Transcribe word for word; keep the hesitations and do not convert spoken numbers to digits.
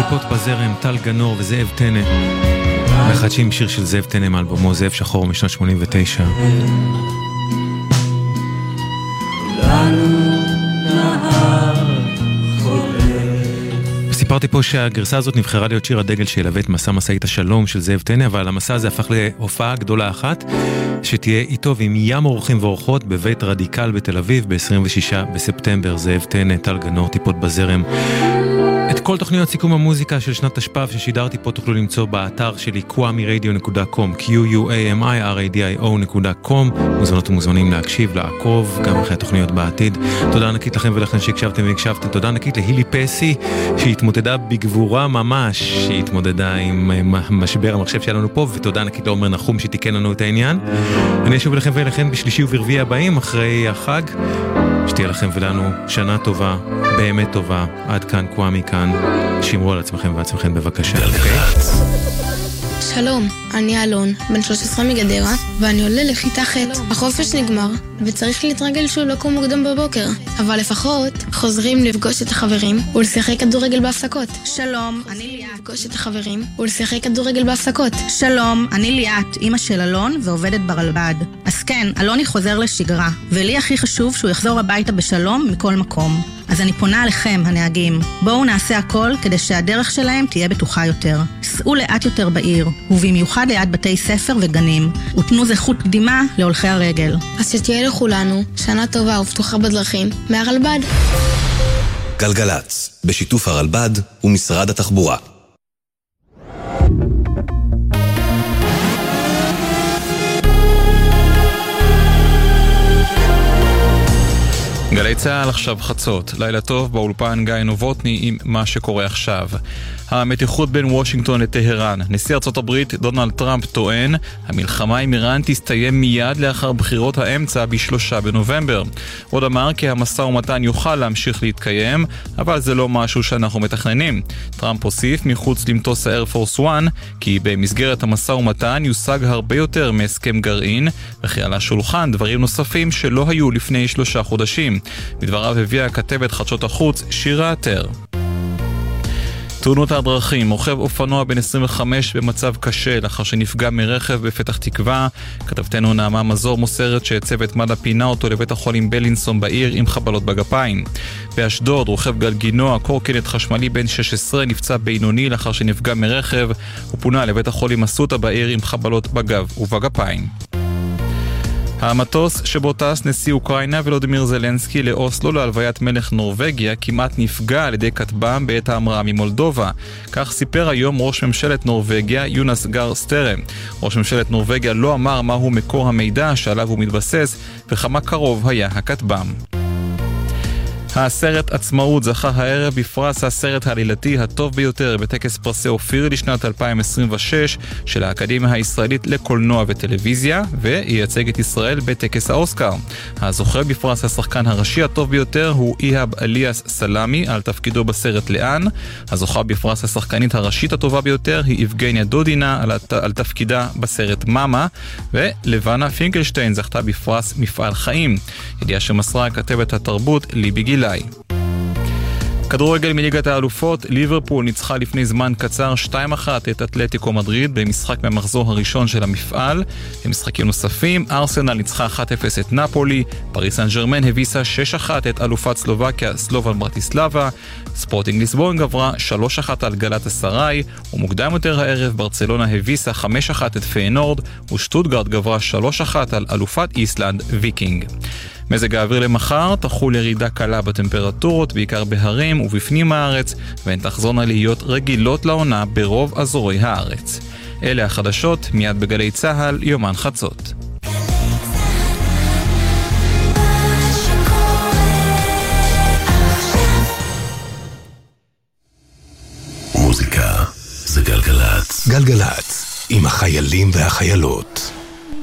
טיפות בזרם, טל גנור וזאב טנא. מחדשים שיר של זאב טנא מאלבומו זאב שחור משנת שמונים ותשע. סיפרתי פה שהגרסה הזאת נבחרה להיות שיר הדגל שילווה את מסע מסעית השלום של זאב טנא, אבל המסע הזה הפך להופעה גדולה אחת שתהיה איתו ועם ים אורחים ואורחות בבית רדיקל בתל אביב ב-עשרים ושישה בספטמבר. זאב טנא, טל גנור, טיפות בזרם. את כל תוכניות סיכום המוזיקה של שנת תשפ"ב ששידרתי פה תוכלו למצוא באתר שלי קוואמי רדיו נקודה קום, קיו יו איי אם איי אר איי די איי או נקודה קום. מוזמנות ומוזמנים להקשיב, לעקוב גם אחרי התוכניות בעתיד. תודה ענקית לכם ולכן שהקשבתם והקשבתם. תודה ענקית להילי פסי שהתמודדה בגבורה ממש, שהתמודדה עם משבר המחשב שלנו פה, ותודה ענקית לעומר נחום שתיקן לנו את העניין. אני אשוב לכם ולכם בשלישי וברביעי הבאים אחרי החג. שתהיה לכם ולנו שנה טובה, באמת טובה. עד כאן קוואמי כאן. שמרו על עצמכם ועצמכם בבקשה. שלום, אני אלון, בן שלוש עשרה מגדרה, ואני עולה לכיתה ח'. החופש נגמר, וצריך להתרגל שוב לקום מוקדם בבוקר. אבל לפחות חוזרים לפגוש את החברים ולשחק כדורגל בהפסקות. שלום, אני ליאת. לפגוש את החברים ולשחק כדורגל בהפסקות. שלום, אני ליאת, אמא של אלון ועובדת ברלב"ד. אז כן, אלוני חוזר לשגרה, ולי הכי חשוב שהוא יחזור הביתה בשלום מכל מקום. אז אני פונה עליכם, הנהגים. בואו נעשה הכל כדי שהדרך שלהם תהיה בטוחה יותר. סעו לאט יותר בעיר, ובמיוחד ליד בתי ספר וגנים, ותנו זכות קדימה להולכי הרגל. אז שתהיה לכולנו שנה טובה ובטוחה בדרכים מהרלב"ד. גלגלץ, בשיתוף הרלב"ד ומשרד התחבורה. גלי צהל עכשיו חצות, לילה טוב באולפן גיא נובוטני עם מה שקורה עכשיו. המתיחות בין וושינגטון לטהרן. נשיא ארצות הברית דונלד טראמפ טוען, המלחמה עם איראן תסתיים מיד לאחר בחירות האמצע בשלושה בנובמבר. עוד אמר כי המשא ומתן יוכל להמשיך להתקיים, אבל זה לא משהו שאנחנו מתכננים. טראמפ הוסיף מחוץ למטוס האר פורס אחת, כי במסגרת המשא ומתן יושג הרבה יותר מהסכם גרעין, וכי על השולחן דברים נוספים שלא היו לפני שלושה חודשים. בדבריו הביאה כתבת חדשות החוץ שירה עטר. תאונות הדרכים, רוכב אופנוע בן עשרים וחמש במצב קשה לאחר שנפגע מרכב בפתח תקווה. כתבתנו נעמה מזור מוסרת שצוות מד"א פינה אותו לבית החולים בלינסון בעיר עם חבלות בגפיים. באשדוד, רוכב גלגינוע קורקינט חשמלי בן שש עשרה נפצע בינוני לאחר שנפגע מרכב ופונה לבית החולים אסותא בעיר עם חבלות בגב ובגפיים. המטוס שבו טס נשיא אוקראינה ולודימיר זלנסקי לאוסלו להלוויית מלך נורווגיה כמעט נפגע על ידי כטב"ם בעת ההמראה ממולדובה. כך סיפר היום ראש ממשלת נורווגיה יונס גר סטרה. ראש ממשלת נורווגיה לא אמר מהו מקור המידע שעליו הוא מתבסס וכמה קרוב היה הכטב"ם. הסרט עצמאות זכה הערב בפרס הסרט העלילתי הטוב ביותר בטקס פרסי אופיר לשנת אלפיים עשרים ושש של האקדמיה הישראלית לקולנוע וטלוויזיה, וייצג את ישראל בטקס האוסקר. הזוכה בפרס השחקן הראשי הטוב ביותר הוא איהאב אליאס סלאמי על תפקידו בסרט לאן. הזוכה בפרס השחקנית הראשית הטובה ביותר היא איבגניה דודינה על, הת... על תפקידה בסרט מאמה, ולבנה פינקלשטיין זכתה בפרס מפעל חיים. ידיעה שמסרה כתבת התרבות ליבי גילה. כדורגל מליגת האלופות, ליברפול ניצחה לפני זמן קצר שתיים אחת את אתלטיקו מדריד במשחק מהמחזור הראשון של המפעל. במשחקים נוספים, ארסנל ניצחה אחת אפס את נפולי, פריס סן ז'רמן הביסה שש אחת את אלופת סלובקיה סלובן ברטיסלבה, ספורטינג ליסבון גברה שלוש אחת על גלאטה סראי, ומוקדם יותר הערב ברצלונה הביסה חמש אחת את פיינורד, ושטוטגרד גברה שלוש אחת על אלופת איסלנד ויקינג. מזג האוויר למחר תחול ירידה קלה בטמפרטורות, בעיקר בהרים ובפנים הארץ, והן תחזורנה להיות רגילות לעונה ברוב אזורי הארץ. אלה החדשות, מיד בגלי צהל, יומן חצות. מוזיקה זה גלגלץ. גלגלץ, עם החיילים והחיילות.